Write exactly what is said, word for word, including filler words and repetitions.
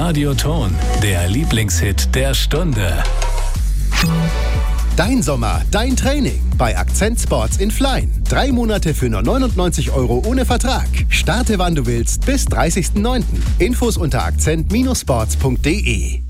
Radioton, der Lieblingshit der Stunde. Dein Sommer, dein Training bei Akzent Sports in Flein. Drei Monate für nur neunundneunzig Euro ohne Vertrag. Starte wann du willst bis dreißigsten neunten Infos unter akzent Sports punkt de.